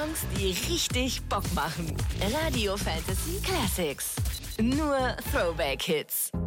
Songs, die richtig Bock machen. Radio Fantasy Classics. Nur Throwback-Hits.